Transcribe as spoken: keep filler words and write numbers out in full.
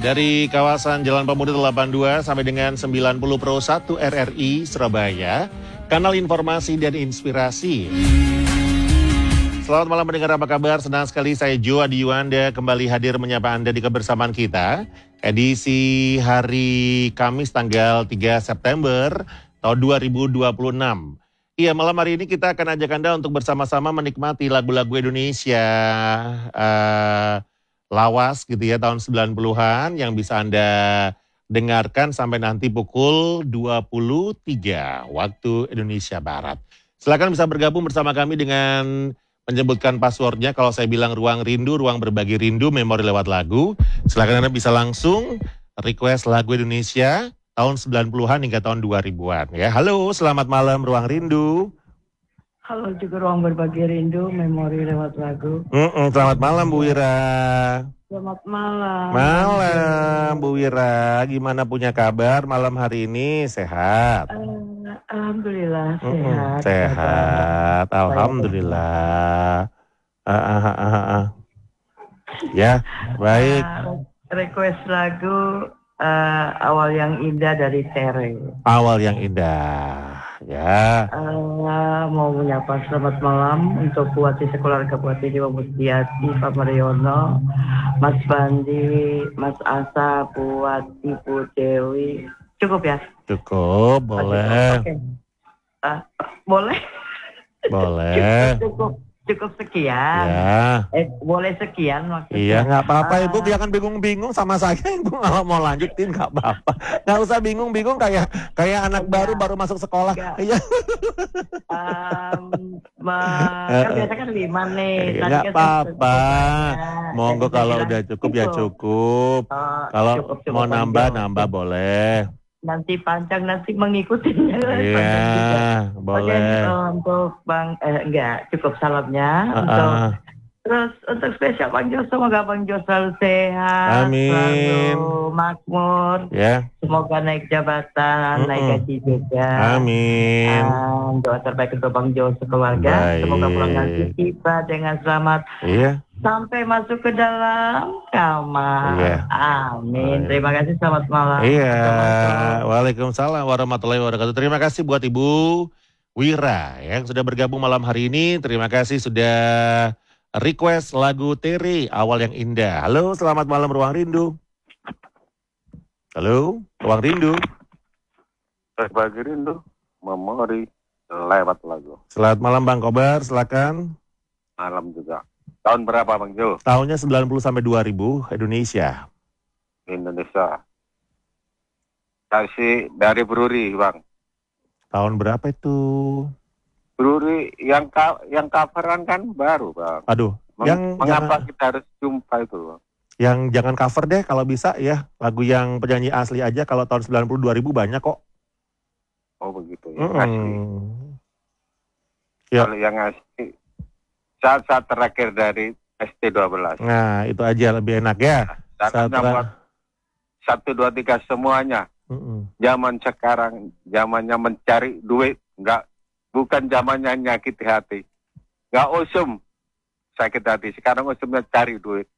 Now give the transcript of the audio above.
dari kawasan Jalan Pemuda delapan puluh dua sampai dengan sembilan puluh Pro satu R R I Surabaya, kanal informasi dan inspirasi. Selamat malam pendengar, apa kabar? Senang sekali saya Jo Adi Yuanda kembali hadir menyapa Anda di kebersamaan kita. Edisi hari Kamis tanggal tiga September tahun dua ribu dua puluh enam. Iya, malam hari ini kita akan ajak Anda untuk bersama-sama menikmati lagu-lagu Indonesia uh, lawas gitu ya, tahun sembilan puluhan yang bisa Anda dengarkan sampai nanti pukul dua puluh tiga waktu Indonesia Barat. Silakan bisa bergabung bersama kami dengan menyebutkan passwordnya. Kalau saya bilang ruang rindu, ruang berbagi rindu, memori lewat lagu. Silakan Anda bisa langsung request lagu Indonesia tahun sembilan puluhan hingga tahun dua ribuan ya. Halo, selamat malam ruang rindu. Halo juga ruang berbagi rindu, memori lewat lagu. Mm-mm, selamat malam Bu Wira. Selamat malam. Malam Bu Wira, gimana punya kabar malam hari ini? Sehat? Uh, Alhamdulillah Mm-mm, sehat. sehat, Kabar. Alhamdulillah. Ah, ah, ah, ah, ah. Ya, baik. Uh, request lagu uh, Awal yang Indah dari Tere. Awal yang indah, ya. Uh, mau menyapa selamat malam untuk Buati Sekeluarga Buati Dewa Mustiati, Pak Mariono, Mas Bandi, Mas Asa, buat Ibu Dewi. Cukup ya? Cukup, boleh. Oke. Uh, boleh? Boleh. Cukup, cukup, cukup sekian. Ya. Eh, boleh sekian maksudnya. Iya, nggak apa-apa Uh, Ibu, jangan bingung-bingung sama saya Ibu. Kalau mau lanjutin nggak apa-apa. Nggak usah bingung-bingung kayak kayak anak Enggak. baru baru masuk sekolah. Enggak. Iya. Um, ma- kan biasa kan lima nih. Tadi Nggak kan apa-apa. saya- Monggo jadi saya kalau bilang, udah cukup ya cukup. Oh, Kalau cukup, cukup, mau Bang nambah Jo. nambah boleh. Nanti panjang nanti mengikutinya. Iya, boleh. Oke, untuk Bang eh enggak cukup salamnya Uh-uh. untuk terus untuk spesial Bang Jo, semoga Bang Jo selalu sehat, Amin. selalu makmur, Ya, semoga naik jabatan, Mm-mm. naik gaji juga. amin. Um, doa terbaik untuk Bang Jo sekeluarga, Baik. semoga pulang nanti tiba dengan selamat Iya. sampai masuk ke dalam kamar. Iya. Amin. Baik. Terima kasih, selamat malam. Iya, Assalamualaikum. waalaikumsalam warahmatullahi wabarakatuh. Terima kasih buat Ibu Wira yang sudah bergabung malam hari ini. Terima kasih sudah request lagu Tere, Awal yang Indah. Halo, selamat malam Ruang Rindu. Halo, Ruang Rindu. Berbagi rindu, memori lewat lagu. Selamat malam Bang Kobar, silakan. Malam juga. Tahun berapa Bang Jo? Tahunnya sembilan puluh sampai dua ribu, Indonesia. Indonesia. Kasih dari Bruri Bang. Tahun berapa itu? Bruri yang ka yang coveran kan baru Bang. Aduh, Meng yang mengapa jangan, kita harus jumpa itu Bang? yang jangan cover deh kalau bisa ya. Lagu yang penyanyi asli aja, kalau tahun sembilan puluh dua ribu banyak kok. Oh begitu ya. Asli. Mm-mm. Ya. Kalau yang asli saat-saat terakhir dari S T dua belas. Nah, itu aja lebih enak ya. Saat Saatnya tra- buat satu dua tiga semuanya. Mm-mm. Zaman sekarang zamannya mencari duit, enggak, bukan zamannya nyakiti hati. Enggak usum sakit hati, sekarang usumnya cari duit.